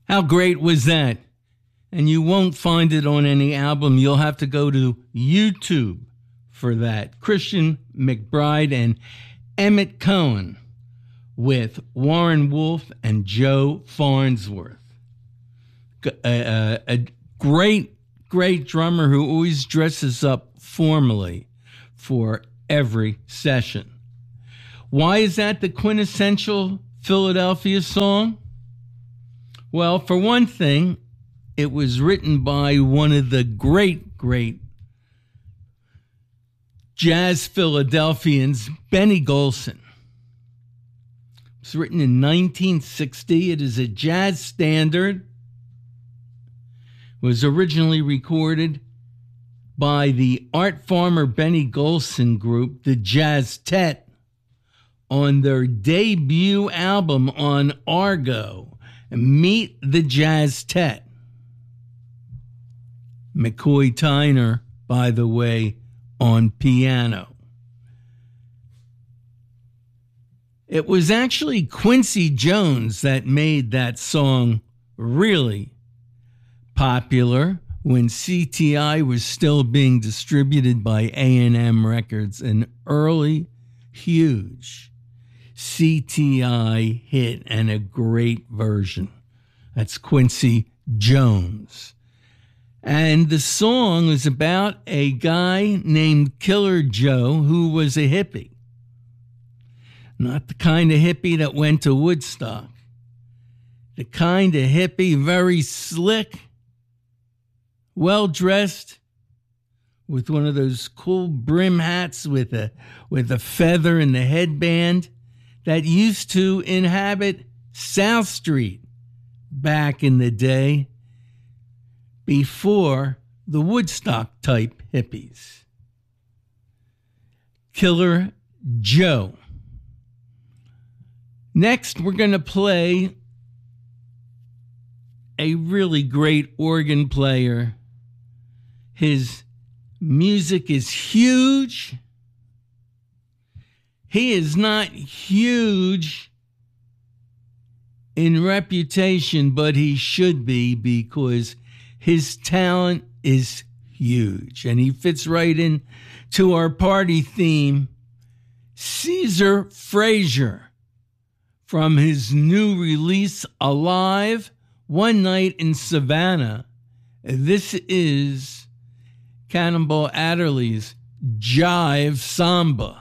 How great was that? And you won't find it on any album. You'll have to go to YouTube for that. Christian McBride and Emmett Cohen with Warren Wolf and Joe Farnsworth. A great drummer who always dresses up formally for every session. Why is that the quintessential Philadelphia song? Well, for one thing, it was written by one of the great jazz Philadelphians, Benny Golson. It was written in 1960. It is a jazz standard. It was originally recorded by the Art Farmer Benny Golson group, the Jazztet, on their debut album on Argo, Meet the Jazztet. McCoy Tyner, by the way, on piano. It was actually Quincy Jones that made that song really popular when CTI was still being distributed by A&M Records, an early, huge CTI hit and a great version. That's Quincy Jones. And the song was about a guy named Killer Joe who was a hippie. Not the kind of hippie that went to Woodstock. The kind of hippie, very slick, well-dressed, with one of those cool brim hats with a feather in the headband that used to inhabit South Street back in the day before the Woodstock-type hippies. Killer Joe. Next, we're going to play a really great organ player. His music is huge. He is not huge in reputation, but he should be, because his talent is huge. And he fits right in to our party theme. Caesar Frazier, from his new release, Alive, One Night in Savannah. This is Cannonball Adderley's Jive Samba.